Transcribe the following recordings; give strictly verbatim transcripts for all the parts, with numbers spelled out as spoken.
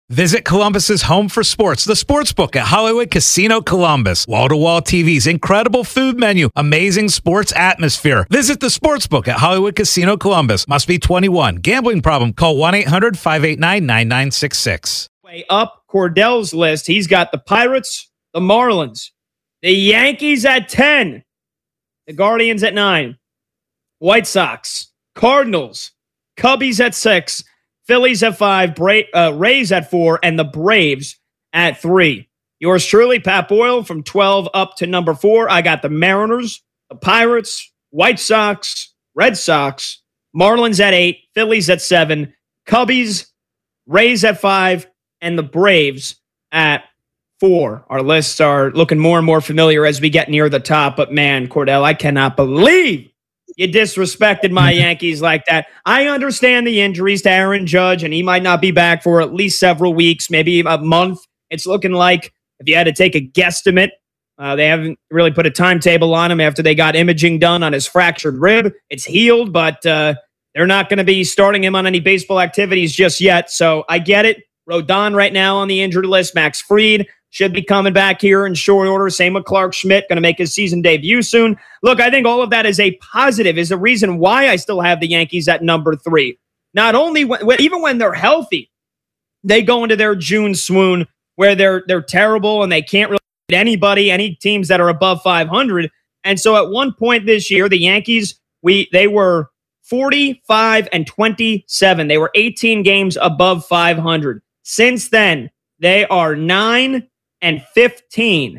Visit Columbus's home for sports, the Sportsbook at Hollywood Casino Columbus. Wall-to-wall T Vs, incredible food menu, amazing sports atmosphere. Visit the Sportsbook at Hollywood Casino Columbus. Must be twenty-one. Gambling problem? Call one eight hundred five eight nine nine nine six six. Way up Cordell's list, he's got the Pirates, the Marlins, the Yankees at ten, the Guardians at nine, White Sox, Cardinals, Cubbies at six, Phillies at five, Bra- uh, Rays at four, and the Braves at three. Yours truly, Pat Boyle, from twelve up to number four. I got the Mariners, the Pirates, White Sox, Red Sox, Marlins at eight, Phillies at seven, Cubbies, Rays at five, and the Braves at four. Our lists are looking more and more familiar as we get near the top, but man, Cordell, I cannot believe you disrespected my Yankees like that. I understand the injuries to Aaron Judge, and he might not be back for at least several weeks, maybe a month. It's looking like, if you had to take a guesstimate, uh, they haven't really put a timetable on him after they got imaging done on his fractured rib. It's healed, but uh, they're not going to be starting him on any baseball activities just yet. So I get it. Rodon right now on the injured list. Max Fried should be coming back here in short order. Same with Clark Schmidt, going to make his season debut soon. Look, I think all of that is a positive, is a reason why I still have the Yankees at number three. Not only, when, even when they're healthy, they go into their June swoon where they're they're terrible and they can't really beat anybody, any teams that are above five hundred. And so at one point this year, the Yankees, we they were forty-five and twenty-seven. They were eighteen games above five hundred. Since then, they are nine and fifteen.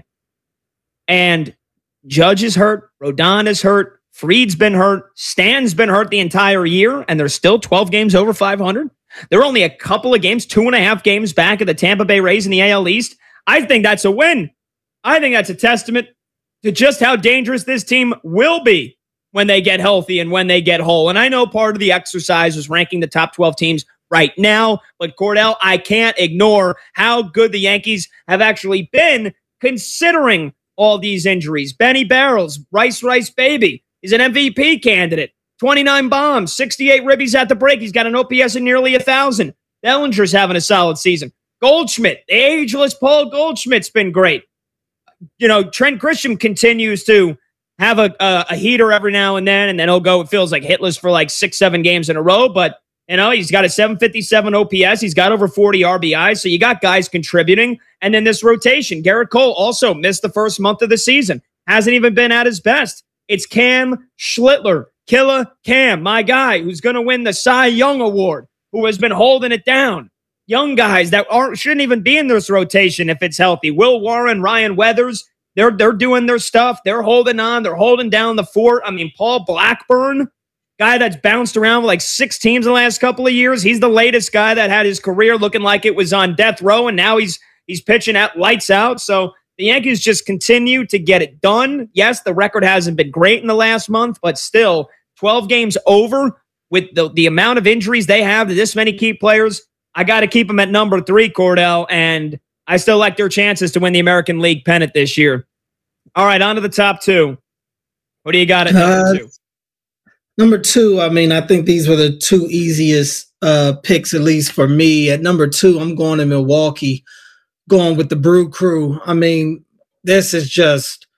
And Judge is hurt. Rodon is hurt. Fried's been hurt. Stan's been hurt the entire year, and they're still twelve games over five hundred. They're only a couple of games, two and a half games back of the Tampa Bay Rays in the A L East. I think that's a win. I think that's a testament to just how dangerous this team will be when they get healthy and when they get whole. And I know part of the exercise is ranking the top twelve teams right now, but Cordell, I can't ignore how good the Yankees have actually been considering all these injuries. Benny Barrels, Rice Rice Baby, is an M V P candidate. twenty-nine bombs, sixty-eight ribbies at the break. He's got an O P S of nearly one thousand. Bellinger's having a solid season. Goldschmidt, the ageless Paul Goldschmidt's been great. You know, Trent Grisham continues to have a, a, a heater every now and then, and then he'll go, it feels like hitless for like six, seven games in a row, but you know, he's got a seven fifty-seven O P S. He's got over forty R B Is. So you got guys contributing. And then this rotation. Garrett Cole also missed the first month of the season. Hasn't even been at his best. It's Cam Schlittler. Killer Cam, my guy, who's going to win the Cy Young Award, who has been holding it down. Young guys that aren't shouldn't even be in this rotation if it's healthy. Will Warren, Ryan Weathers, they're, they're doing their stuff. They're holding on. They're holding down the fort. I mean, Paul Blackburn, guy that's bounced around with like six teams in the last couple of years. He's the latest guy that had his career looking like it was on death row, and now he's he's pitching at lights out. So the Yankees just continue to get it done. Yes, the record hasn't been great in the last month, but still twelve games over with the, the amount of injuries they have to this many key players. I got to keep them at number three, Cordell, and I still like their chances to win the American League pennant this year. All right, on to the top two. What do you got at number uh, two? Number two, I mean, I think these were the two easiest uh, picks, at least for me. At number two, I'm going to Milwaukee, going with the Brew Crew. I mean, this is just,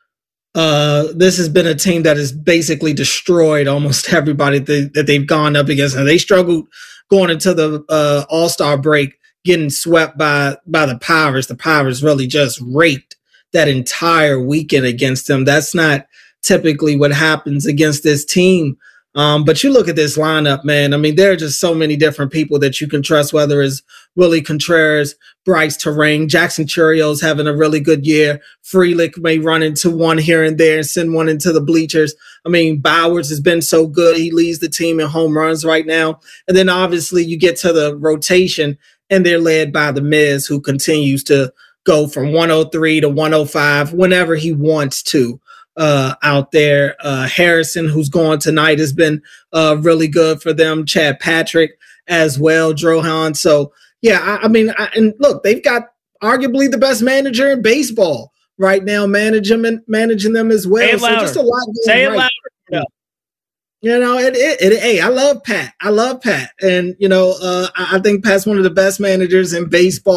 uh, this has been a team that has basically destroyed almost everybody that, that they've gone up against. And they struggled going into the uh, All-Star break, getting swept by, by the Pirates. The Pirates really just raked that entire weekend against them. That's not typically what happens against this team. Um, but you look at this lineup, man. I mean, there are just so many different people that you can trust, whether it's Willie Contreras, Bryce Terang, Jackson Churrio's having a really good year. Frelick may run into one here and there and send one into the bleachers. I mean, Bowers has been so good. He leads the team in home runs right now. And then obviously you get to the rotation, and they're led by the Miz, who continues to go from one oh three to one oh five whenever he wants to. Uh, out there. Uh, Harrison, who's going tonight, has been uh, really good for them. Chad Patrick as well, Drohan. So, yeah, I, I mean, I, and look, they've got arguably the best manager in baseball right now, managing them, managing them as well. Say it so louder. just a lot. Say it right. louder. Yeah. You know, it, it, it, hey, I love Pat. I love Pat. And, you know, uh, I, I think Pat's one of the best managers in baseball.